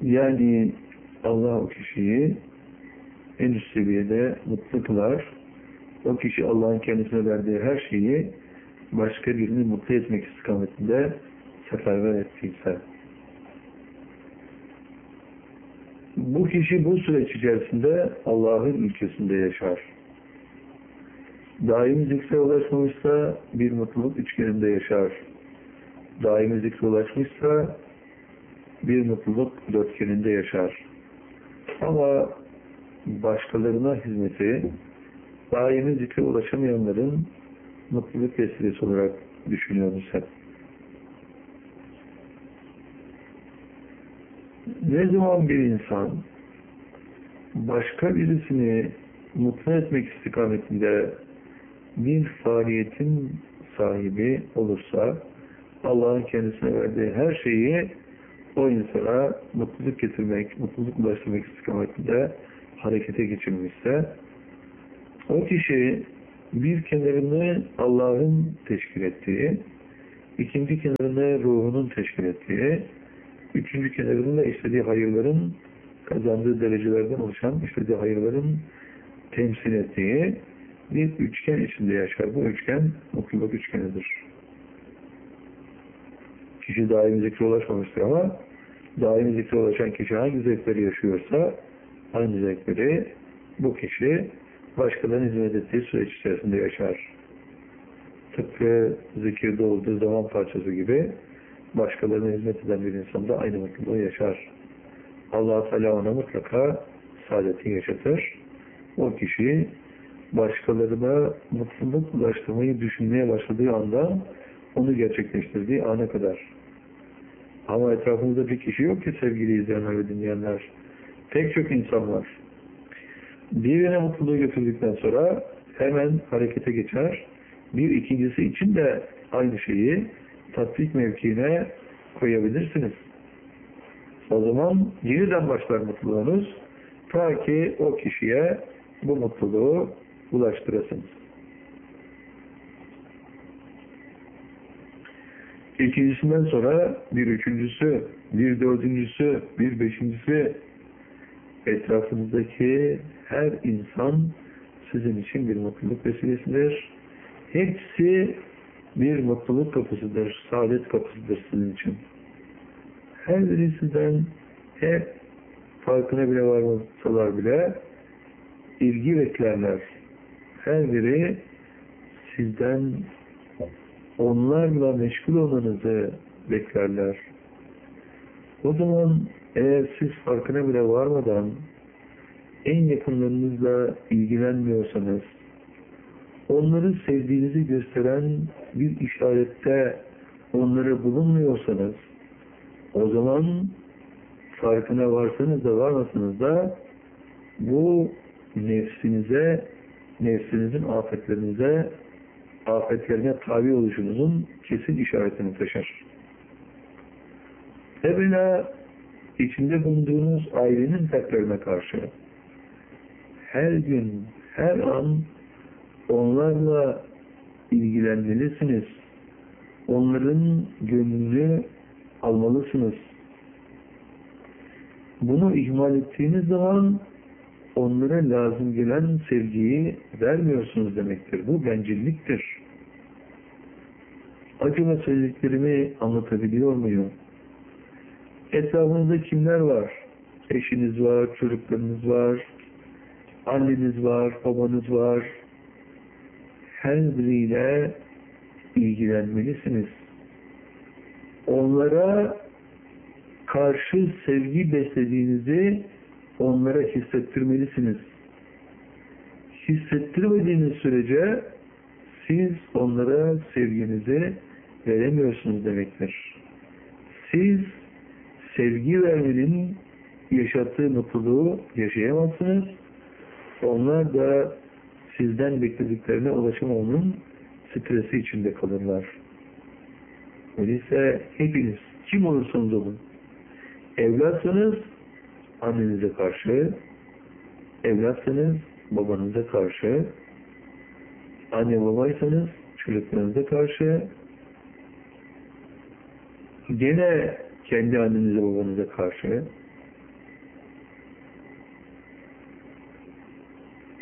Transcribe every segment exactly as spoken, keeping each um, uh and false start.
Yani Allah o kişiyi en üst seviyede mutlu kılar. O kişi Allah'ın kendisine verdiği her şeyi başka birini mutlu etmek istikametinde seferber ettiyse. Bu kişi bu süreç içerisinde Allah'ın ülkesinde yaşar. Daimi zikre ulaşmamışsa bir mutluluk üçgeninde yaşar. Daimi zikre ulaşmışsa bir mutluluk dörtgeninde yaşar. Ama başkalarına hizmeti daimi zikre ulaşamayanların mutluluk vesilesi olarak düşünüyoruz hep. Ne zaman bir insan başka birisini mutlu etmek istikametinde bir faaliyetin sahibi olursa, Allah'ın kendisine verdiği her şeyi o insana mutluluk getirmek, mutluluk ulaştırmak istikametinde harekete geçirmişse, o kişi bir kenarını Allah'ın teşkil ettiği, ikinci kenarını ruhunun teşkil ettiği, üçüncü kenarını da istediği hayırların kazandığı derecelerden oluşan istediği hayırların temsil ettiği bir üçgen içinde yaşar. Bu üçgen mutluluk üçgenidir. Kişi daimi zikre ulaşmamıştır ama daimi zikre ulaşan kişi hangi zevkleri yaşıyorsa aynı zevkleri bu kişi başkalarının hizmet ettiği süreç içerisinde yaşar. Tıpkı zikirde olduğu zaman parçası gibi başkalarına hizmet eden bir insan da aynı mutluluğu yaşar. Allah-u Teala ona mutlaka saadeti yaşatır. O kişi başkalarına mutluluk ulaştırmayı düşünmeye başladığı anda onu gerçekleştirdiği ana kadar. Ama etrafımızda bir kişi yok ki sevgili izleyenler ve dinleyenler. Pek çok insan var. Birine mutluluğu götürdükten sonra hemen harekete geçer. Bir ikincisi için de aynı şeyi tatbik mevkiine koyabilirsiniz. O zaman yeniden başlar mutluluğunuz. Ta ki o kişiye bu mutluluğu ulaştırasınız. İkincisinden sonra bir üçüncüsü, bir dördüncüsü, bir beşincisi, etrafınızdaki her insan sizin için bir mutluluk vesilesidir. Hepsi bir mutluluk kapısıdır, saadet kapısıdır sizin için. Her biri sizden hep farkına bile varmasalar bile ilgi beklerler. Her biri sizden onlarla meşgul olmanızı beklerler. O zaman eğer siz farkına bile varmadan en yakınlarınızla ilgilenmiyorsanız, onları sevdiğinizi gösteren bir işarette onları bulunmuyorsanız, o zaman farkına varsanız da varmasanız da bu nefsinize, nefsinizin afetlerinize, afetlerine tabi oluşunuzun kesin işaretini taşır. Evvela içinde bulunduğunuz ailenin fertlerine karşı her gün, her an onlarla ilgilenmelisiniz. Onların gönlünü almalısınız. Bunu ihmal ettiğiniz zaman onlara lazım gelen sevgiyi vermiyorsunuz demektir. Bu bencilliktir. Acaba söylediklerimi anlatabiliyor muyum? Etrafınızda kimler var? Eşiniz var, çocuklarınız var, anneniz var, babanız var. Her biriyle ilgilenmelisiniz. Onlara karşı sevgi beslediğinizi onlara hissettirmelisiniz. Hissettirmediğiniz sürece siz onlara sevginizi veremiyorsunuz demektir. Siz sevgi vermenin yaşattığı mutluluğu yaşayamazsınız. Onlar da sizden beklediklerine ulaşamamanın stresi içinde kalırlar. Öyleyse hepiniz, kim olursanız olun, evlatsanız annenize karşı, evlatsanız babanıza karşı, anne babaysanız çocuklarınıza karşı, gene kendi annenize babanıza karşı,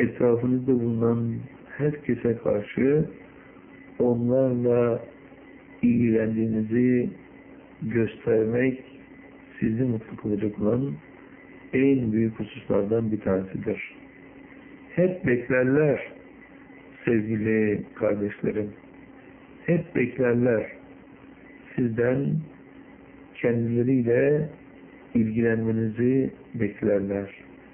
etrafınızda bulunan herkese karşı onlarla ilgilendiğinizi göstermek sizi mutlu kılacak olan en büyük hususlardan bir tanesidir. Hep beklerler sevgili kardeşlerim. Hep beklerler sizden kendileriyle ilgilenmenizi beklerler.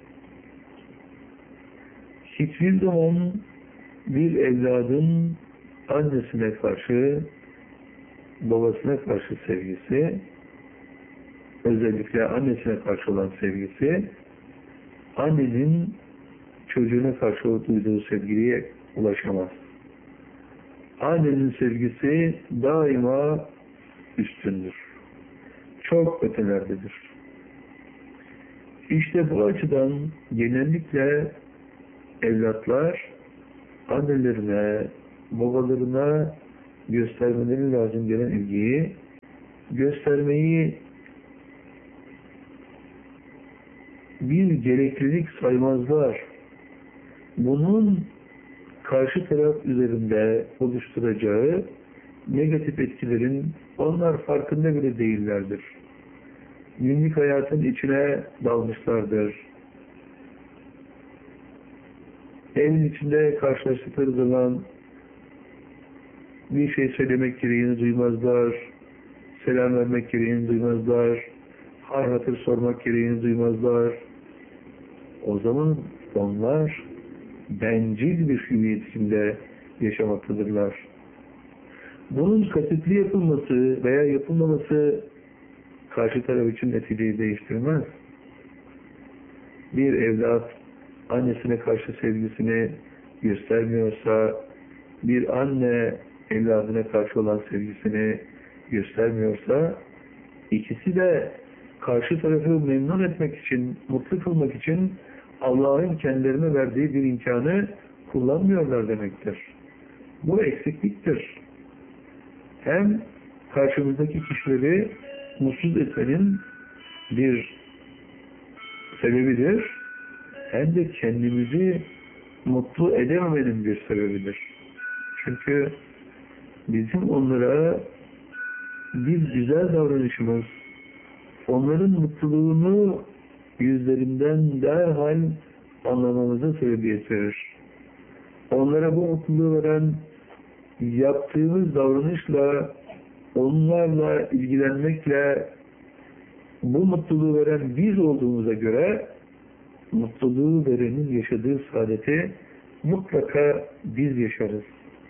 Hiçbir zaman bir evladın annesine karşı, babasına karşı sevgisi, özellikle annesine karşı olan sevgisi, annenin çocuğuna karşı duyduğu sevgiye ulaşamaz. Annenin sevgisi daima üstündür. Çok ötelerdedir. İşte bu açıdan genellikle evlatlar annelerine, babalarına göstermeleri lazım gelen ilgiyi göstermeyi bir gereklilik saymazlar. Bunun karşı taraf üzerinde oluşturacağı negatif etkilerin onlar farkında bile değillerdir. Günlük hayatın içine dalmışlardır. Evin içinde karşılaştıkları zaman bir şey söylemek gereğini duymazlar, selam vermek gereğini duymazlar, hal hatır sormak gereğini duymazlar. O zaman onlar bencil bir hüviyet içinde yaşamaktadırlar. Bunun kasıtlı yapılması veya yapılmaması karşı taraf için neticeyi değiştirmez. Bir evlat annesine karşı sevgisini göstermiyorsa, bir anne evladına karşı olan sevgisini göstermiyorsa, ikisi de karşı tarafı memnun etmek için, mutlu kılmak için Allah'ın kendilerine verdiği bir imkanı kullanmıyorlar demektir. Bu eksikliktir. Hem karşımızdaki kişileri mutsuz etmenin bir sebebidir, hem de kendimizi mutlu edememenin bir sebebidir. Çünkü bizim onlara bir güzel davranışımız, onların mutluluğunu yüzlerinden derhal anlamamıza sebebiyet verir. Onlara bu mutluluğu veren yaptığımız davranışla, onlarla ilgilenmekle bu mutluluğu veren biz olduğumuza göre mutluluğu verenin yaşadığı saadeti mutlaka biz yaşarız.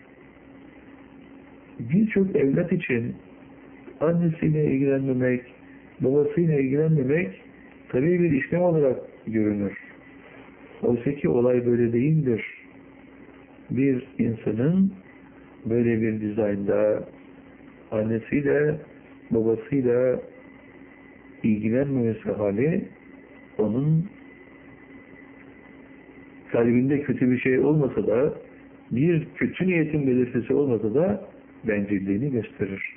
Birçok evlat için annesiyle ilgilenmemek, babasıyla ilgilenmemek tabii bir işlem olarak görünür. Oysa ki olay böyle değildir. Bir insanın böyle bir dizaynda annesiyle, babasıyla ilgilenmemesi hali onun kalbinde kötü bir şey olmasa da, bir kötü niyetin belirtisi olmasa da bencilliğini gösterir.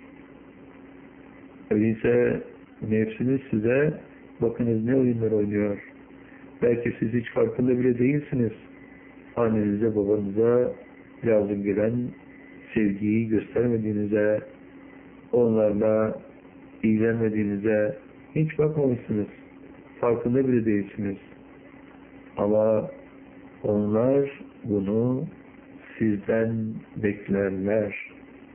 Öyleyse nefsiniz size bakınız ne oyunlar oynuyor. Belki siz hiç farkında bile değilsiniz. Annenize, babanıza lazım gelen sevgiyi göstermediğinize, onlarla ilgilenmediğinize hiç bakmamışsınız. Farkında bile değilsiniz. Ama onlar bunu sizden beklerler.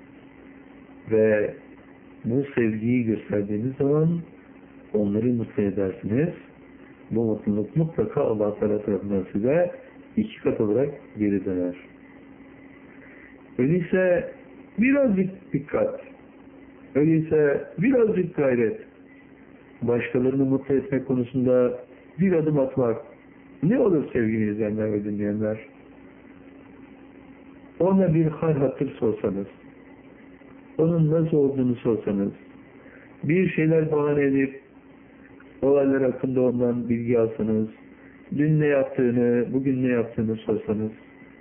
Ve bu sevgiyi gösterdiğiniz zaman onları mutlu edersiniz. Bu mutluluk mutlaka Allah Teala tarafından size iki kat olarak geri döner. Öyleyse birazcık dikkat, öyleyse birazcık gayret, başkalarını mutlu etmek konusunda bir adım atmak ne olur sevgili izleyenler ve dinleyenler? Ona bir hal hatır sorsanız, onun nasıl olduğunu sorsanız, bir şeyler bahane edip olaylar hakkında ondan bilgi alsanız, dün ne yaptığını, bugün ne yaptığını sorsanız,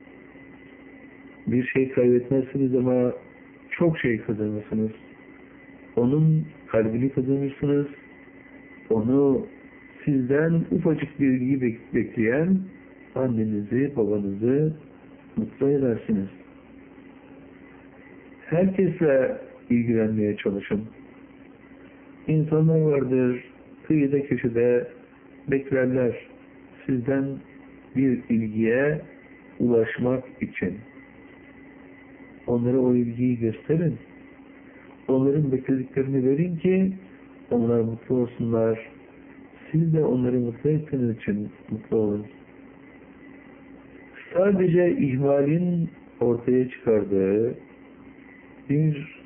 bir şey kaybetmezsiniz ama çok şey kazanırsınız. Onun kalbini kazanırsınız. Onu sizden ufacık bir bilgi bekleyen annenizi, babanızı mutlu edersiniz. Herkesle ilgilenmeye çalışın. İnsanlar vardır, kıyıda köşede beklerler sizden bir ilgiye ulaşmak için. Onlara o ilgiyi gösterin. Onların beklediklerini verin ki onlar mutlu olsunlar. Siz de onları mutlu ettiğiniz için mutlu olun. Sadece ihmalin ortaya çıkardığı bir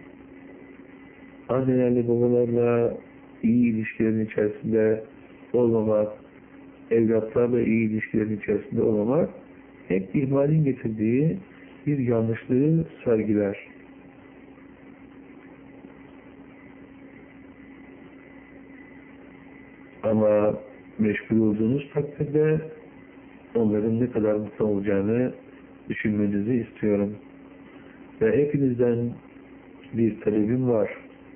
annelerle babalarla iyi ilişkilerin içerisinde olmamak, evlatlarla iyi ilişkilerin içerisinde olmamak hep ihmalin getirdiği bir yanlışlığı sergiler. Ama meşgul olduğunuz takdirde onların ne kadar mutlu olacağını düşünmenizi istiyorum. Ve hepinizden bir talebim var.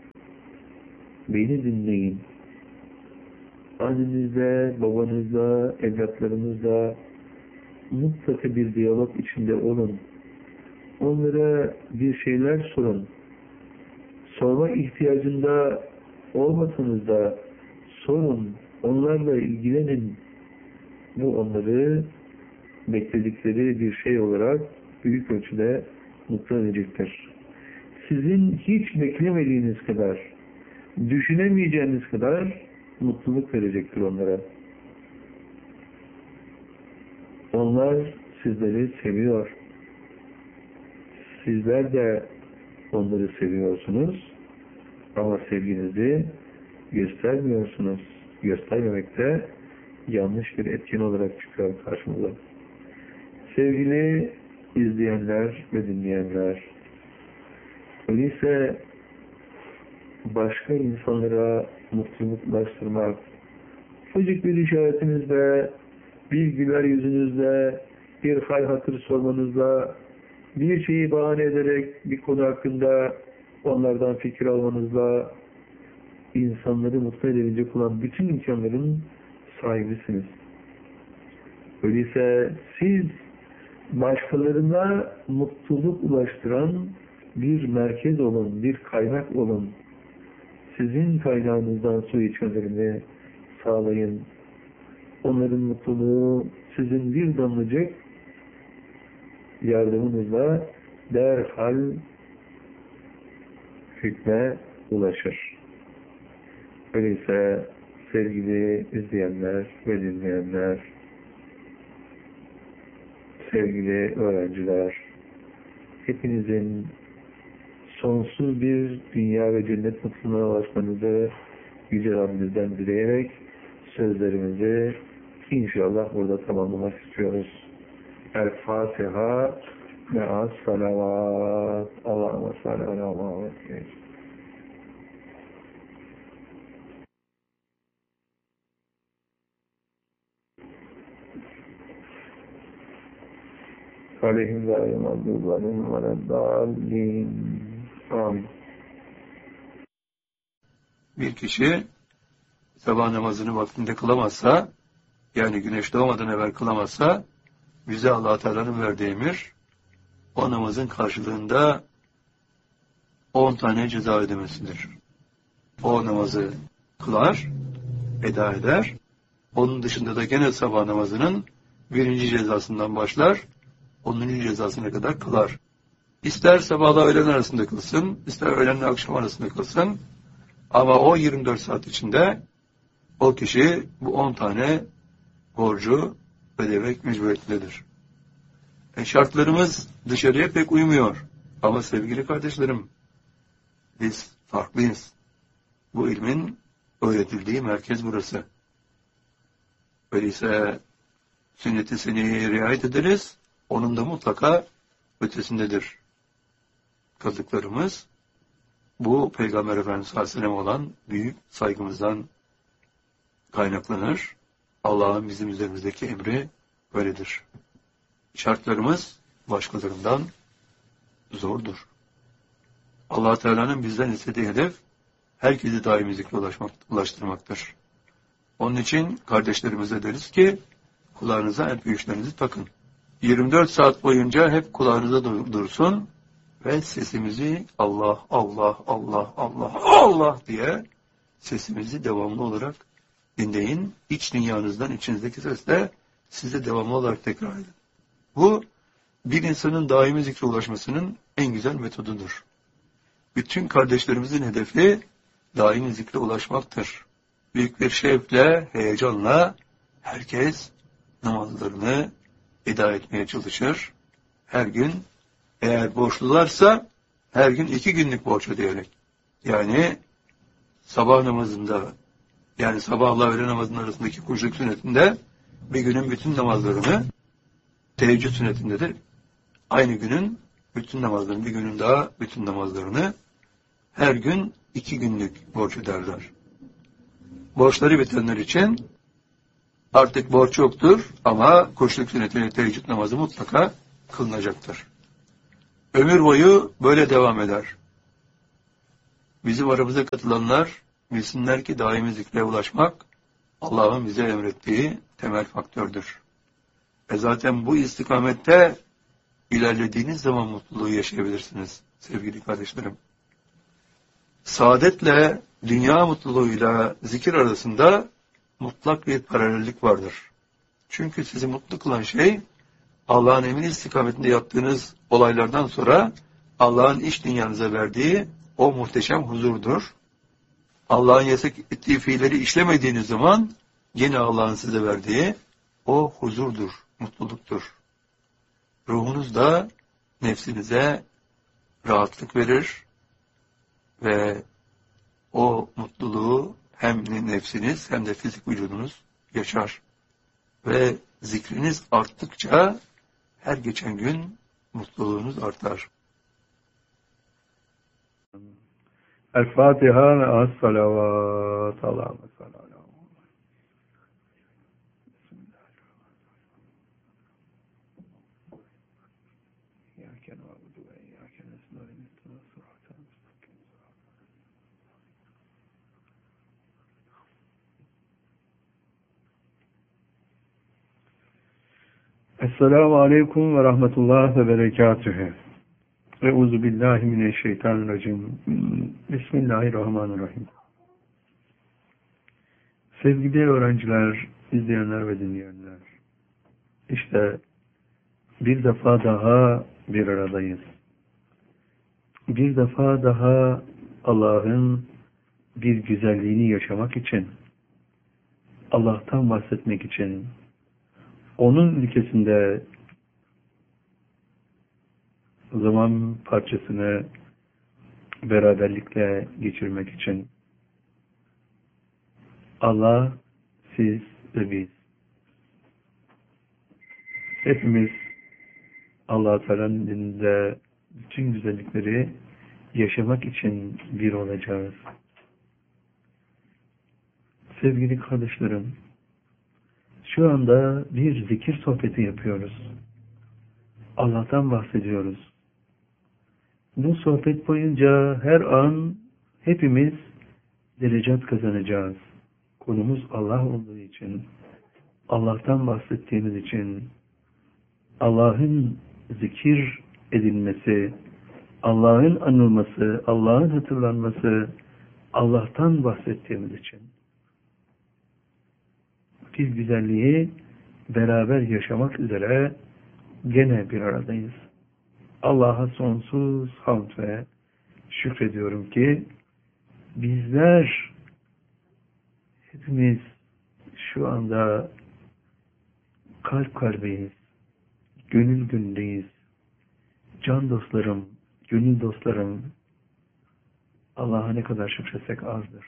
Beni dinleyin. Annenizle, babanızla, evlatlarınızla mutlaka bir diyalog içinde olun. Onlara bir şeyler sorun. Sorma ihtiyacında olmasanız da sorun. Onlarla ilgilenin. Bu onları bekledikleri bir şey olarak büyük ölçüde mutlu edecektir. Sizin hiç beklemediğiniz kadar, düşünemeyeceğiniz kadar mutluluk verecektir onlara. Onlar sizleri seviyor. Sizler de onları seviyorsunuz ama sevginizi göstermiyorsunuz. Göstermemekte yanlış bir etkin olarak çıkıyor karşımıza. Sevgili izleyenler ve dinleyenler, öyleyse başka insanlara mutluluk ulaştırmak, ufacık bir işaretinizle, bir güler yüzünüzle, bir hal hatır sormanızla, bir şeyi bahane ederek bir konu hakkında onlardan fikir almanızla insanları mutlu edebilecek olan bütün imkanların sahibisiniz. Öyleyse siz başkalarına mutluluk ulaştıran bir merkez olun, bir kaynak olun. Sizin kaynağınızdan su içmelerini sağlayın. Onların mutluluğu sizin bir damlacık yardımınızla derhal hükme ulaşır. Öyleyse sevgili izleyenler ve dinleyenler, sevgili öğrenciler, hepinizin sonsuz bir dünya ve cennet mutluluğuna ulaşmanızı Yüce Rabbimizden dileyerek sözlerimizi inşallah burada tamamlamak istiyoruz. El-Fatiha me'as salavat. Allahümme salli ala Muhammed. Aleyhim ve aleyhim aleyhim ve leddallin. Amin. Bir kişi sabah namazını vaktinde kılamazsa, yani güneş doğmadan evvel kılamazsa, bize Allah-u Teala'nın verdiği emir, o namazın karşılığında on tane ceza ödemesidir. O namazı kılar, eda eder, onun dışında da gene sabah namazının birinci cezasından başlar, onuncu cezasına kadar kılar. İster sabahla öğlen arasında kılsın, ister öğlenle akşam arasında kılsın, ama o yirmi dört saat içinde o kişi bu on tane borcu ödemek mecburiyetindedir. E şartlarımız dışarıya pek uymuyor. Ama sevgili kardeşlerim, biz farklıyız. Bu ilmin öğretildiği merkez burası. Öyleyse sünnet-i seniyeye riayet ederiz, onun da mutlaka ötesindedir. Kıldıklarımız bu Peygamber Efendimiz sallallahu aleyhi ve sellem olan büyük saygımızdan kaynaklanır. Allah'ın bizim üzerimizdeki emri böyledir. Şartlarımız başkalarından zordur. Allah Teala'nın bizden istediği hedef herkesi daimi zikre ulaşmak, ulaştırmaktır. Onun için kardeşlerimize deriz ki kulağınıza M P üçlerinizi takın. yirmi dört saat boyunca hep kulağınıza dursun ve sesimizi Allah, Allah, Allah, Allah, Allah diye sesimizi devamlı olarak dinleyin. İç dünyanızdan, içinizdeki sesle size devamlı olarak tekrar edin. Bu, bir insanın daimi zikre ulaşmasının en güzel metodudur. Bütün kardeşlerimizin hedefi daimi zikre ulaşmaktır. Büyük bir şevkle, heyecanla herkes namazlarını eda etmeye çalışır. Her gün, eğer borçlularsa her gün iki günlük borç ödeyerek. Yani sabah namazında, yani sabahla öğle namazının arasındaki kuşluk sünnetinde bir günün bütün namazlarını, teheccüd sünnetinde de aynı günün bütün namazlarını, bir günün daha bütün namazlarını her gün iki günlük borç öderler. Borçları bitenler için artık borç yoktur ama kuşluk sünnetiyle teheccüd namazı mutlaka kılınacaktır. Ömür boyu böyle devam eder. Bizim aramıza katılanlar bilsinler ki daimi zikre ulaşmak Allah'ın bize emrettiği temel faktördür. E zaten bu istikamette ilerlediğiniz zaman mutluluğu yaşayabilirsiniz sevgili kardeşlerim. Saadetle, dünya mutluluğuyla zikir arasında mutlak bir paralellik vardır. Çünkü sizi mutlu kılan şey Allah'ın emri istikametinde yaptığınız olaylardan sonra Allah'ın iç dünyanıza verdiği o muhteşem huzurdur. Allah'ın yasak ettiği fiilleri işlemediğiniz zaman yine Allah'ın size verdiği o huzurdur, mutluluktur. Ruhunuz da nefsinize rahatlık verir ve o mutluluğu hem nefsiniz hem de fizik vücudunuz yaşar. Ve zikriniz arttıkça her geçen gün mutluluğunuz artar. El-Fatiha ve as-salavat. Allahümme salli ala Muhammed. İyyâke na'budu ve iyyâke nestaîn. İhdinas sıratal mustakîm. Esselamu aleyküm ve rahmetullah ve berekatühü. Euzu billahi mineşşeytanirracim. Bismillahirrahmanirrahim. Sevgili öğrenciler, izleyenler ve dinleyenler. İşte bir defa daha bir aradayız. Bir defa daha Allah'ın bir güzelliğini yaşamak için, Allah'tan bahsetmek için, onun ülkesinde zaman parçasını beraberlikle geçirmek için Allah, siz ve biz hepimiz Allah-u Teala'nın dininde bütün güzellikleri yaşamak için bir olacağız. Sevgili kardeşlerim, şu anda bir zikir sohbeti yapıyoruz. Allah'tan bahsediyoruz. Bu sohbet boyunca her an hepimiz derecat kazanacağız. Konumuz Allah olduğu için, Allah'tan bahsettiğimiz için, Allah'ın zikir edilmesi, Allah'ın anılması, Allah'ın hatırlanması, Allah'tan bahsettiğimiz için. Bir güzelliği beraber yaşamak üzere gene bir aradayız. Allah'a sonsuz hamd ve şükrediyorum ki bizler hepimiz şu anda kalp kalbeyiz, gönül gönüldeyiz. Can dostlarım, gönül dostlarım, Allah'a ne kadar şükretsek azdır.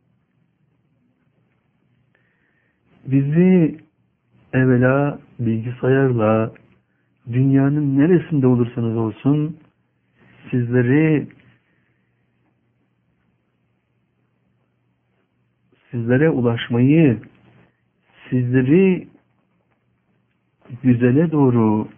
Bizi evvela bilgisayarla dünyanın neresinde olursanız olsun sizleri sizlere ulaşmayı, sizleri güzele doğru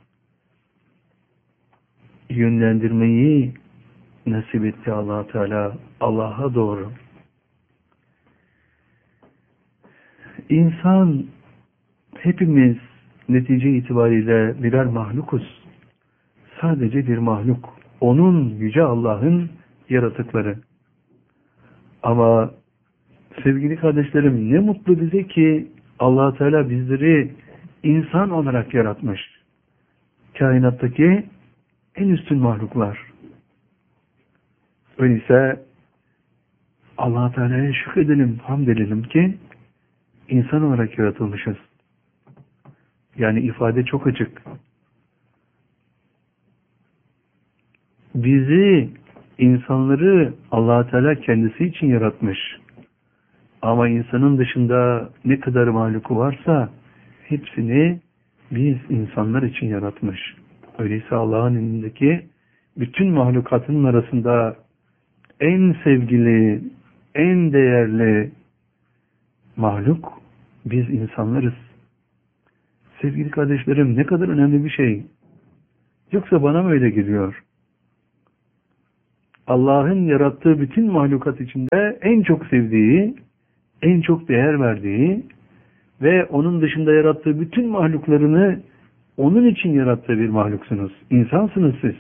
yönlendirmeyi nasip etti Allah Teala, Allah'a doğru. İnsan hepimiz netice itibariyle birer mahlukuz. Sadece bir mahluk. Onun, Yüce Allah'ın yaratıkları. Ama sevgili kardeşlerim, ne mutlu bize ki Allah Teala bizleri insan olarak yaratmış. Kainattaki en üstün mahluklar. Öyleyse Allah Teala'ya şükredelim, hamd edelim ki insan olarak yaratılmışız. Yani ifade çok açık. Bizi, insanları Allah Teala kendisi için yaratmış. Ama insanın dışında ne kadar mahluku varsa hepsini biz insanlar için yaratmış. Öyleyse Allah'ın elindeki bütün mahlukatın arasında en sevgili, en değerli mahluk biz insanlarız. Sevgili kardeşlerim, ne kadar önemli bir şey. Yoksa bana mı öyle geliyor? Allah'ın yarattığı bütün mahlukat içinde en çok sevdiği, en çok değer verdiği ve onun dışında yarattığı bütün mahluklarını onun için yarattığı bir mahluksunuz. İnsansınız siz.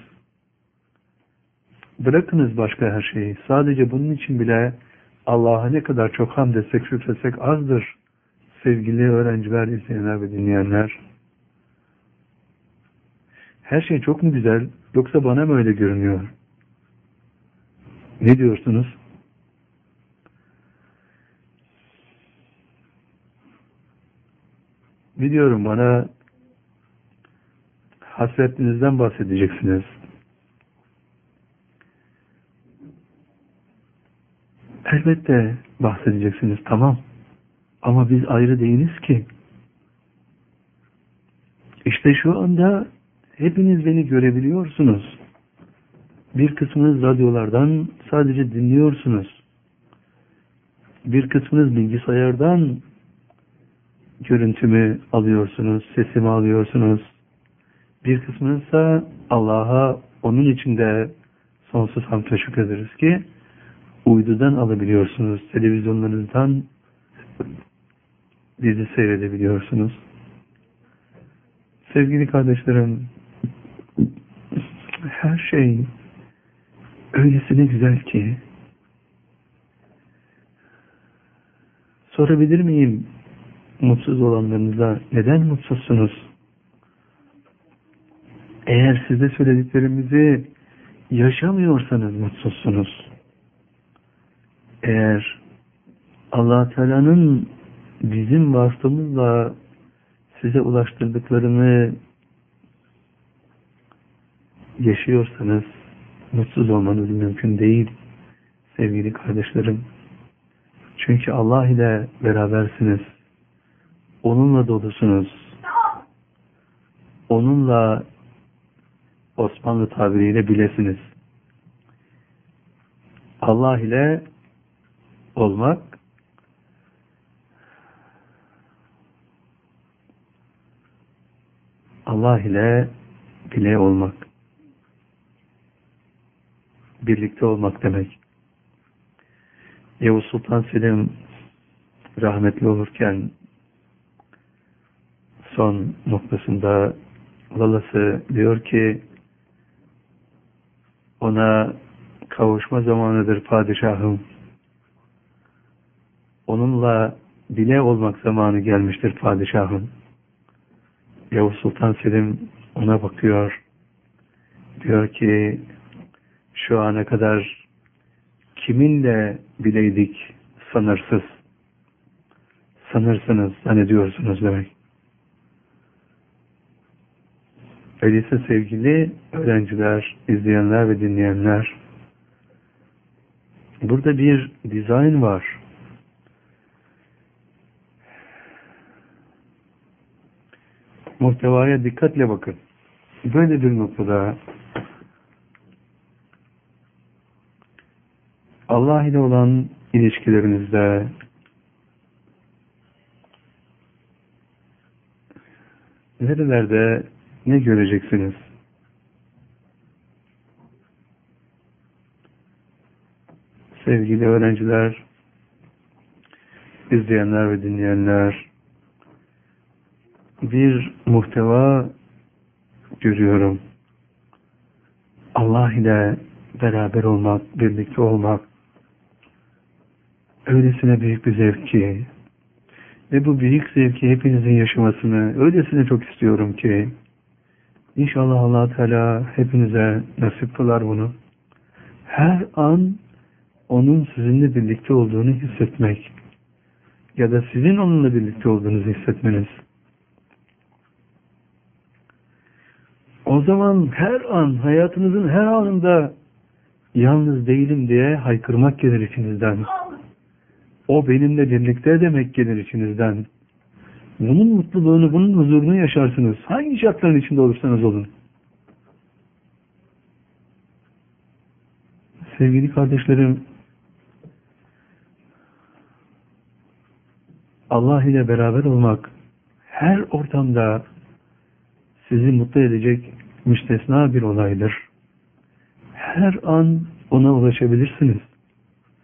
Bırakınız başka her şeyi. Sadece bunun için bile Allah'a ne kadar çok hamd etsek, şükretsek azdır. Sevgili öğrenciler, izleyenler ve dinleyenler. Her şey çok mu güzel? Yoksa bana mı öyle görünüyor? Ne diyorsunuz? Biliyorum, bana hasretinizden bahsedeceksiniz. Elbette bahsedeceksiniz, tamam. Ama biz ayrı değiliz ki. İşte şu anda hepiniz beni görebiliyorsunuz. Bir kısmınız radyolardan sadece dinliyorsunuz. Bir kısmınız bilgisayardan görüntümü alıyorsunuz, sesimi alıyorsunuz. Bir kısmınız ise Allah'a onun için de sonsuz hamd ve şükrederiz ki uydudan alabiliyorsunuz, televizyonlarınızdan bizi seyredebiliyorsunuz. Sevgili kardeşlerim, her şey öylesine güzel ki, sorabilir miyim mutsuz olanlarınıza, neden mutsuzsunuz? Eğer size söylediklerimizi yaşamıyorsanız mutsuzsunuz. Eğer Allah Teala'nın bizim vasıtamızla size ulaştırdıklarını yaşıyorsanız mutsuz olmanız mümkün değil sevgili kardeşlerim. Çünkü Allah ile berabersiniz. Onunla dolusunuz. Onunla, Osmanlı tabiriyle, bilesiniz. Allah ile olmak Allah ile bile olmak. Birlikte olmak demek. Yavuz Sultan Selim rahmetli olurken son noktasında lalası diyor ki, ona kavuşma zamanıdır padişahım. Onunla bile olmak zamanı gelmiştir padişahım. Yavuz Sultan Selim ona bakıyor. Diyor ki, şu ana kadar kiminle bileydik sanırsız. Sanırsınız, zannediyorsunuz demek. Öyleyse sevgili öğrenciler, izleyenler ve dinleyenler, burada bir dizayn var. Muhtevaya dikkatle bakın. Böyle bir noktada Allah ile olan ilişkilerinizde nerelerde ne göreceksiniz? Sevgili öğrenciler, izleyenler ve dinleyenler, bir muhteva görüyorum. Allah ile beraber olmak, birlikte olmak öylesine büyük bir zevk ki ve bu büyük zevki hepinizin yaşamasını öylesine çok istiyorum ki İnşallah Allah Teala hepinize nasip kılar bunu. Her an onun sizinle birlikte olduğunu hissetmek ya da sizin onunla birlikte olduğunuzu hissetmeniz. O zaman her an, hayatınızın her anında yalnız değilim diye haykırmak gelir içinizden. O benimle birlikte demek gelir içinizden. Bunun mutluluğunu, bunun huzurunu yaşarsınız. Hangi şartların içinde olursanız olun. Sevgili kardeşlerim, Allah ile beraber olmak her ortamda sizi mutlu edecek müstesna bir olaydır. Her an ona ulaşabilirsiniz.